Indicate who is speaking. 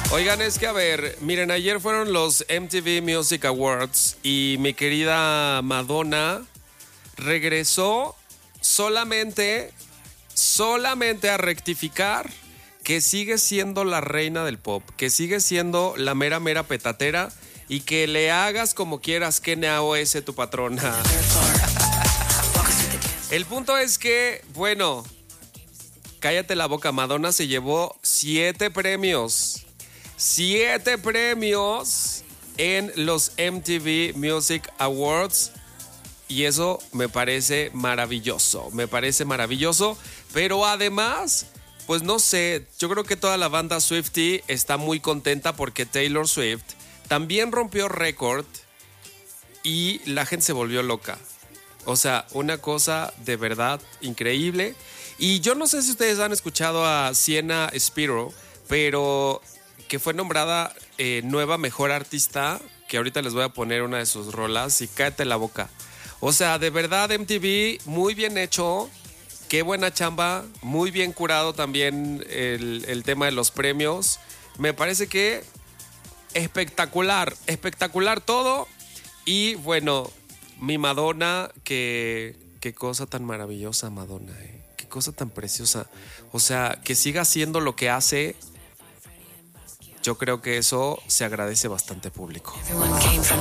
Speaker 1: Oigan, es que a ver, miren, ayer fueron los MTV Music Awards y mi querida Madonna regresó solamente a rectificar que sigue siendo la reina del pop, que sigue siendo la mera petatera y que le hagas como quieras, Kenia OS, tu patrona. El punto es que, bueno, cállate la boca, Madonna se llevó 7 premios. 7 premios en los MTV Music Awards. Y eso me parece maravilloso. Pero además, pues no sé, yo creo que toda la banda Swiftie está muy contenta porque Taylor Swift también rompió récord y la gente se volvió loca. O sea, una cosa de verdad increíble. Y yo no sé si ustedes han escuchado a Sienna Spiro, pero que fue nombrada nueva mejor artista, que ahorita les voy a poner una de sus rolas y cállate la boca. O sea, de verdad MTV, muy bien hecho, qué buena chamba, muy bien curado también el tema de los premios. Me parece que espectacular todo. Y bueno, mi Madonna, qué cosa tan maravillosa Madonna, qué cosa tan preciosa. O sea, que siga haciendo lo que hace. Yo creo que eso se agradece bastante, público.